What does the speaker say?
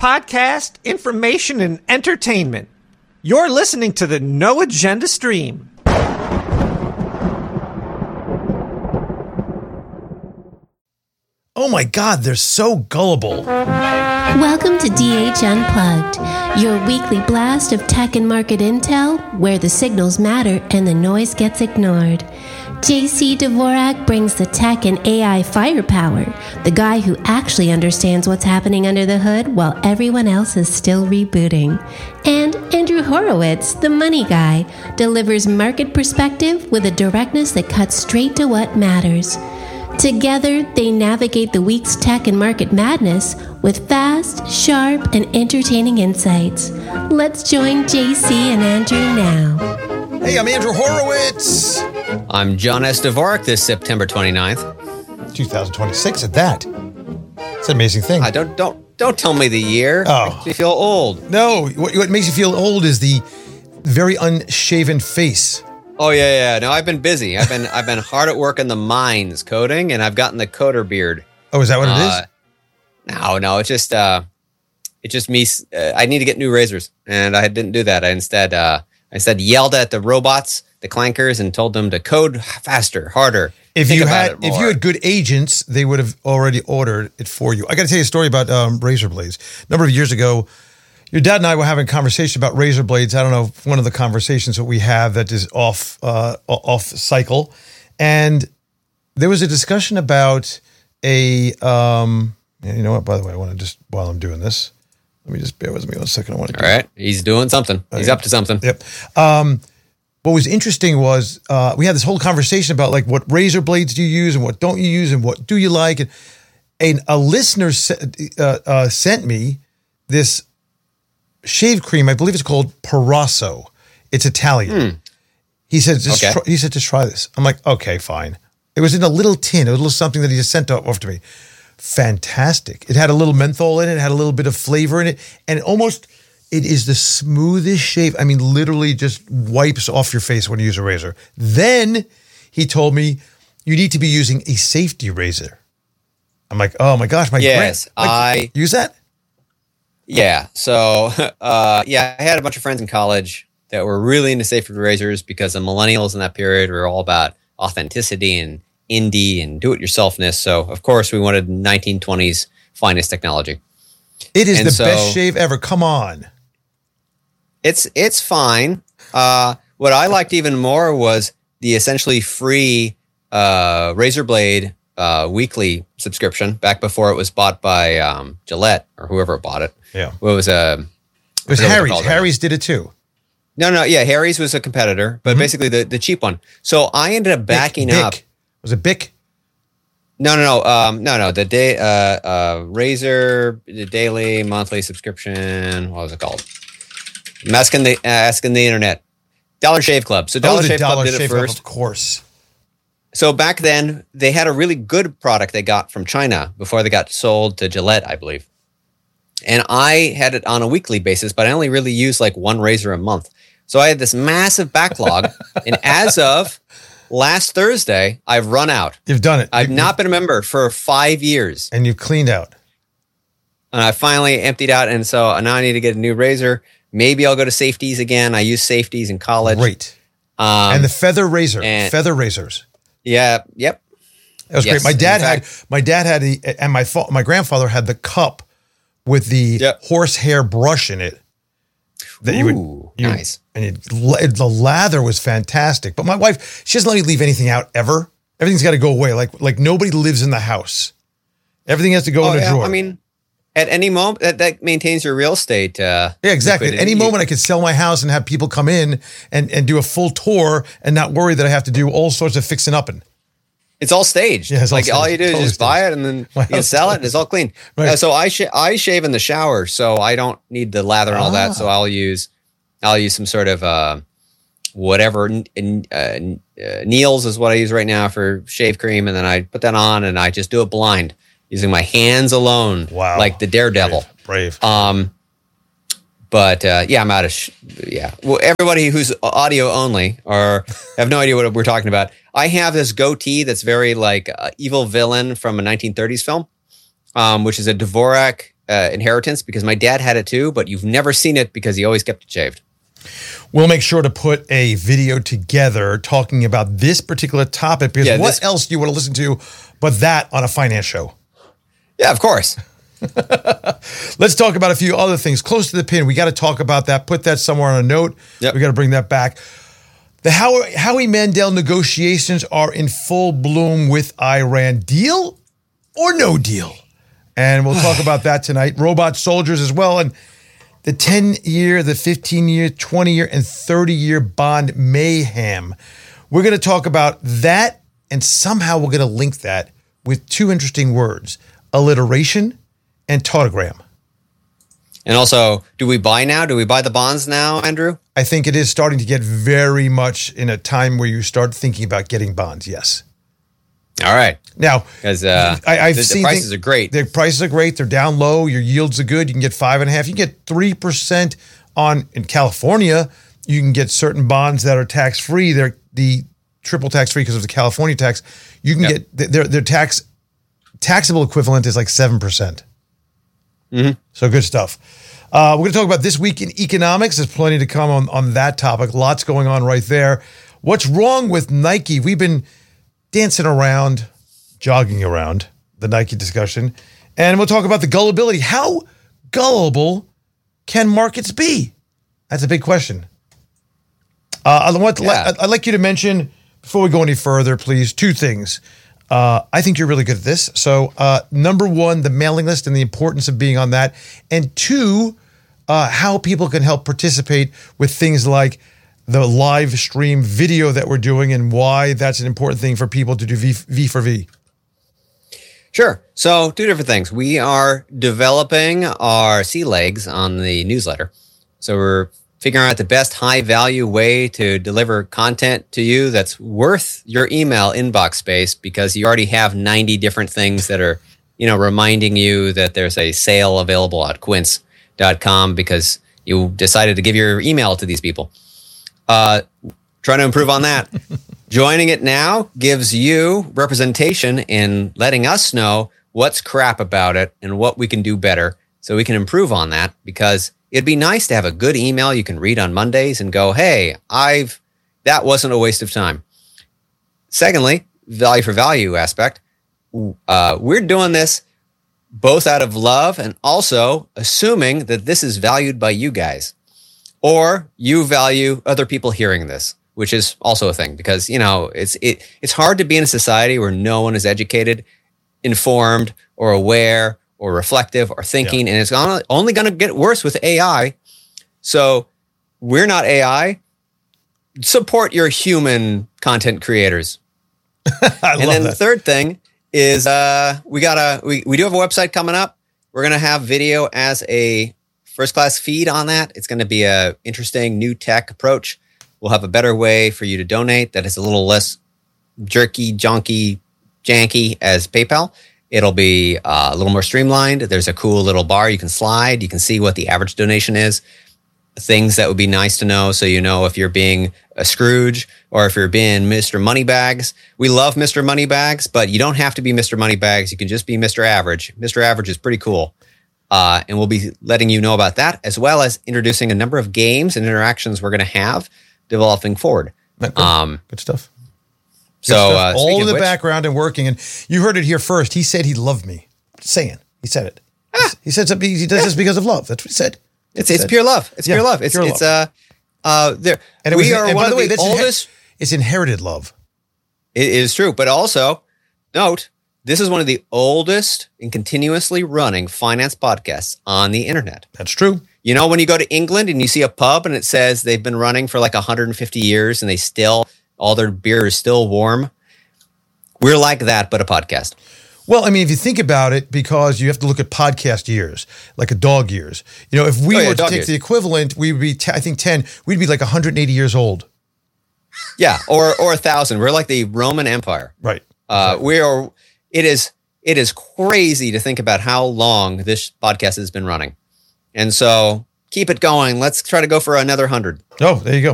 podcast, information, and entertainment. You're listening to the No Agenda Stream. Oh my God, they're so gullible. Welcome to DH Unplugged, your weekly blast of tech and market intel where the signals matter and the noise gets ignored. JC Dvorak brings the tech and AI firepower, the guy who actually understands what's happening under the hood while everyone else is still rebooting. And Andrew Horowitz, the money guy, delivers market perspective with a directness that cuts straight to what matters. Together, they navigate the week's tech and market madness with fast, sharp, and entertaining insights. Let's join JC and Andrew now. Hey, I'm Andrew Horowitz. I'm John S. Dvorak this September 29th. 2026 at that. It's an amazing thing. Don't tell me the year. Oh. It makes me feel old. No, what makes you feel old is the very unshaven face. Oh yeah. No, I've been busy. I've been hard at work in the mines coding, and I've gotten the coder beard. Oh, is that what it is? No, it's just me. I need to get new razors, and I didn't do that. I instead yelled at the robots, the clankers, and told them to code faster, harder. If you had good agents, they would have already ordered it for you. I got to tell you a story about razor blades. A number of years ago, your dad and I were having a conversation about razor blades. I don't know, one of the conversations that we have that is off cycle, and there was a discussion about a. You know what? By the way, I want to just while I'm doing this, let me just bear with me 1 second. I want to. All right, he's doing something. He's up to something. Yep. What was interesting was we had this whole conversation about like what razor blades do you use and what don't you use and what do you like, and a listener sent me this shave cream. I believe it's called Parasso. It's Italian. He said, just try this. I'm like, okay, fine. It was in a little tin, a little something that he just sent off to me. Fantastic. It had a little menthol in it. It had a little bit of flavor in it. And it is the smoothest shave. I mean, literally just wipes off your face when you use a razor. Then he told me you need to be using a safety razor. I'm like, oh my gosh, I use that? Yeah. So, I had a bunch of friends in college that were really into safety razors because the millennials in that period were all about authenticity and indie and do-it-yourselfness. So, of course, we wanted 1920s finest technology. It is the best shave ever. Come on. It's fine. What I liked even more was the essentially free razor blade weekly subscription back before it was bought by Gillette or whoever bought it. Yeah. It was Harry's. Harry's did it too. No. Yeah, Harry's was a competitor, but basically the cheap one. So I ended up backing up. Was it Bic? No. The razor, the daily, monthly subscription. What was it called? I'm asking the internet. Dollar Shave Club. So Dollar Shave Club did it first. Of course. So back then, they had a really good product they got from China before they got sold to Gillette, I believe. And I had it on a weekly basis, but I only really used like one razor a month. So I had this massive backlog. And as of last Thursday, I've run out. You've done it. I've not been a member for 5 years. And you've cleaned out. And I finally emptied out. And so now I need to get a new razor. Maybe I'll go to safeties again. I used safeties in college. Great. And the feather razor. Feather razors. Yeah. Yep. That was great. My dad had and my grandfather had the cup with the horsehair brush in it. That nice. And the lather was fantastic. But my wife, she doesn't let me leave anything out ever. Everything's got to go away. Like nobody lives in the house. Everything has to go in a drawer. I mean, at any moment, that maintains your real estate. Yeah, exactly. At any moment, I could sell my house and have people come in and do a full tour and not worry that I have to do all sorts of fixing up. It's all staged. Yeah, all you do is just buy it and then you can sell it and it's all clean. Right. So I shave in the shower, so I don't need the lather and all that. So I'll use some sort of whatever. Neil's is what I use right now for shave cream, and then I put that on and I just do it blind using my hands alone. Wow. Like the Daredevil. Brave. But I'm out of Well, everybody who's audio only or have no idea what we're talking about. I have this goatee that's very like evil villain from a 1930s film, which is a Dvorak inheritance because my dad had it too, but you've never seen it because he always kept it shaved. We'll make sure to put a video together talking about this particular topic because what else do you want to listen to but that on a finance show? Yeah, of course. Let's talk about a few other things. Close to the pin, we got to talk about that. Put that somewhere on a note. Yep. We got to bring that back. The Howie Mandel negotiations are in full bloom with Iran. Deal or no deal? And we'll talk about that tonight. Robot soldiers as well. And the 10-year, the 15-year, 20-year, and 30-year bond mayhem. We're going to talk about that, and somehow we're going to link that with two interesting words, alliteration and tautogram. And also, do we buy now? Do we buy the bonds now, Andrew? I think it is starting to get very much in a time where you start thinking about getting bonds, yes. All right. Now, because I've seen the prices are great. The prices are great. They're down low. Your yields are good. You can get 5.5. You can get 3% in California. You can get certain bonds that are tax free. They're the triple tax free because of the California tax. You can get their taxable equivalent is like 7%. Mm-hmm. So good stuff. We're going to talk about this week in economics. There's plenty to come on that topic. Lots going on right there. What's wrong with Nike? We've been dancing around, jogging around the Nike discussion. And we'll talk about the gullibility. How gullible can markets be? That's a big question. I'd like you to mention, before we go any further, please, two things. I think you're really good at this. So number one, the mailing list and the importance of being on that. And two, how people can help participate with things like the live stream video that we're doing and why that's an important thing for people to do V for V. Sure. So two different things. We are developing our sea legs on the newsletter. So we're figuring out the best high value way to deliver content to you that's worth your email inbox space because you already have 90 different things that are, reminding you that there's a sale available at quince.com because you decided to give your email to these people. Trying to improve on that. Joining it now gives you representation in letting us know what's crap about it and what we can do better so we can improve on that because it'd be nice to have a good email you can read on Mondays and go, hey, that wasn't a waste of time. Secondly, value for value aspect. We're doing this both out of love and also assuming that this is valued by you guys. Or you value other people hearing this, which is also a thing because, it's hard to be in a society where no one is educated, informed, or aware, or reflective, or thinking, and it's only going to get worse with AI. So we're not AI. Support your human content creators. And then the third thing is we do have a website coming up. We're going to have video as a first-class feed on that. It's going to be a interesting new tech approach. We'll have a better way for you to donate that is a little less jerky, janky as PayPal. It'll be a little more streamlined. There's a cool little bar you can slide. You can see what the average donation is. Things that would be nice to know so you know if you're being a Scrooge or if you're being Mr. Moneybags. We love Mr. Moneybags, but you don't have to be Mr. Moneybags. You can just be Mr. Average. Mr. Average is pretty cool. And we'll be letting you know about that, as well as introducing a number of games and interactions we're going to have developing forward. Good stuff. So all in the background and working. And you heard it here first. He said he loved me. Just saying. He said it. He said something. He does this because of love. That's what he said. It's pure love. It's pure love. It's pure love. There. And we are one of the oldest. It's inherited love. It is true, but also note. This is one of the oldest and continuously running finance podcasts on the internet. That's true. When you go to England and you see a pub and it says they've been running for like 150 years and all their beer is still warm. We're like that, but a podcast. Well, I mean, if you think about it, because you have to look at podcast years, like a dog years. If we were to take the equivalent, we would be, I think 10, we'd be like 180 years old. Yeah, or 1,000. We're like the Roman Empire. Right. It is crazy to think about how long this podcast has been running. And so keep it going. Let's try to go for another 100. Oh, there you go.